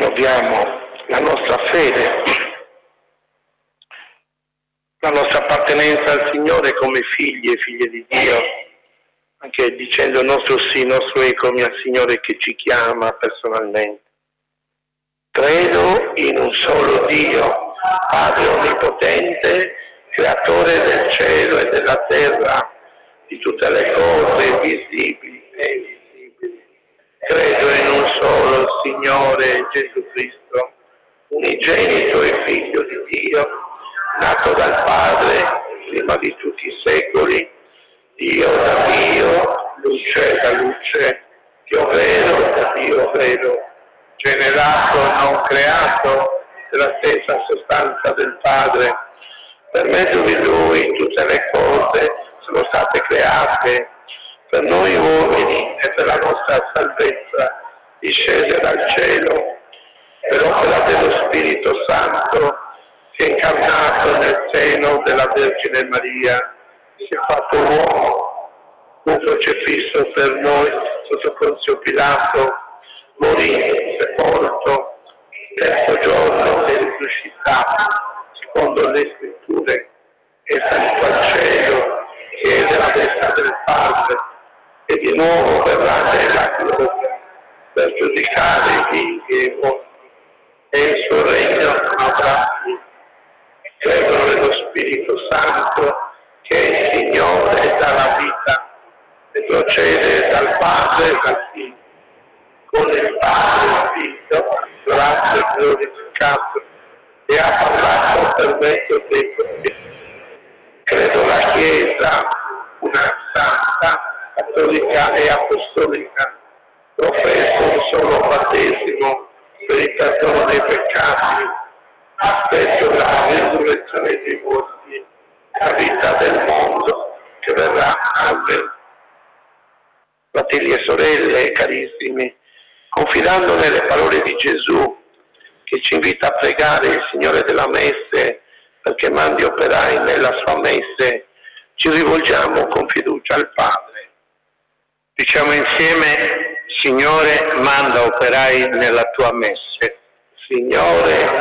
rinnoviamo la nostra fede, la nostra appartenenza al Signore come figli e figlie di Dio, anche dicendo il nostro sì, il nostro eccomi al Signore che ci chiama personalmente. Credo in un solo Dio, Padre Onnipotente, Creatore del cielo e della terra, di tutte le cose visibili e invisibili. Credo in un solo Signore Gesù Cristo, unigenito e figlio di Dio, nato dal Padre prima di tutti i secoli, Dio da Dio, luce da luce, Dio vero da Dio vero, generato e non creato della stessa sostanza del Padre. Per mezzo di Lui tutte le cose sono state create, per noi uomini e per la nostra salvezza discese dal cielo, per opera dello Spirito Santo, si è incarnato nel seno della Vergine Maria, si è fatto uomo, fu crocifisso per noi sotto Ponzio Pilato, morì, sepolto, il terzo giorno è risuscitato, secondo le Scritture, è salito al cielo, chiede la destra del Padre, e di nuovo verrà nella gloria per giudicare i vivi e i morti, e il suo regno non avrà fine. Credo nello Spirito Santo, che è il Signore e dà la vita, e procede dal Padre e dal Figlio, con il Padre e il Figlio, adorato e glorificato, e ha parlato per mezzo dei profeti. Credo la Chiesa, una santa, cattolica e apostolica, professo un solo battesimo per il perdono dei peccati, aspetto la risurrezione dei morti, la vita del mondo che verrà. Amen. Fratelli e sorelle, carissimi, confidando nelle parole di Gesù, che ci invita a pregare il Signore della Messe perché mandi operai nella sua Messe, ci rivolgiamo con fiducia al Padre. Diciamo insieme: Signore, manda operai nella tua Messe. Signore,